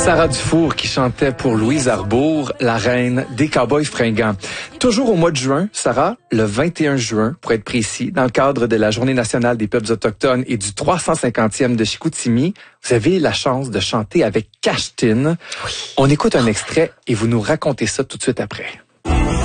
Sarah Dufour qui chantait pour Louise Arbour, la reine des cowboys fringants. Toujours au mois de juin, Sarah, le 21 juin, pour être précis, dans le cadre de la Journée nationale des peuples autochtones et du 350e de Chicoutimi, vous avez la chance de chanter avec Cash Tin. On écoute un extrait et vous nous racontez ça tout de suite après.